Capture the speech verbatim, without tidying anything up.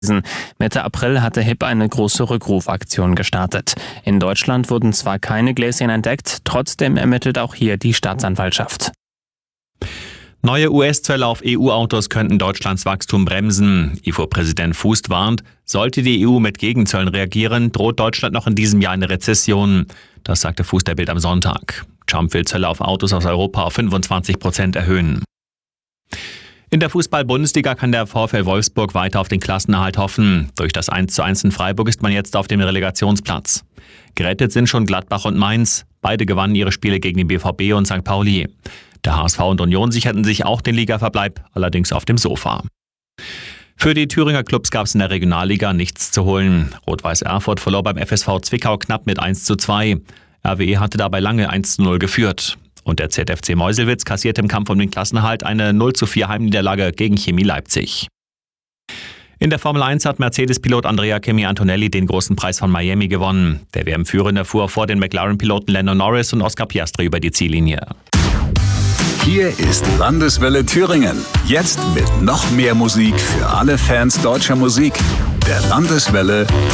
Mitte April hatte H I P eine große Rückrufaktion gestartet. In Deutschland wurden zwar keine Gläschen entdeckt, trotzdem ermittelt auch hier die Staatsanwaltschaft. Neue U S-Zölle auf E U-Autos könnten Deutschlands Wachstum bremsen. I F O-Präsident Fußt warnt, sollte die E U mit Gegenzöllen reagieren, droht Deutschland noch in diesem Jahr eine Rezession. Das sagte Fußt der Bild am Sonntag. Trump will Zölle auf Autos aus Europa auf fünfundzwanzig Prozent erhöhen. In der Fußball-Bundesliga kann der VfL Wolfsburg weiter auf den Klassenerhalt hoffen. Durch das eins zu eins in Freiburg ist man jetzt auf dem Relegationsplatz. Gerettet sind schon Gladbach und Mainz. Beide gewannen ihre Spiele gegen den B V B und Sankt Pauli. Der H S V und Union sicherten sich auch den Ligaverbleib, allerdings auf dem Sofa. Für die Thüringer Clubs gab es in der Regionalliga nichts zu holen. Rot-Weiß Erfurt verlor beim F S V Zwickau knapp mit eins zu zwei. R W E hatte dabei lange eins zu null geführt. Und der Z F C Meuselwitz kassierte im Kampf um den Klassenerhalt eine null zu vier Heimniederlage gegen Chemie Leipzig. In der Formel eins hat Mercedes-Pilot Andrea Kimi Antonelli den großen Preis von Miami gewonnen. Der W M-Führende fuhr vor den McLaren-Piloten Lando Norris und Oscar Piastri über die Ziellinie. Hier ist Landeswelle Thüringen. Jetzt mit noch mehr Musik für alle Fans deutscher Musik. Der Landeswelle